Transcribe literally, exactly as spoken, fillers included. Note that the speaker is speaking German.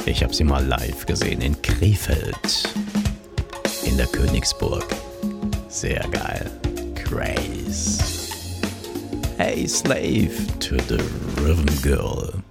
Ich habe sie mal live gesehen in Krefeld, in der Königsburg. Sehr geil. Craze. Hey, slave to the rhythm girl.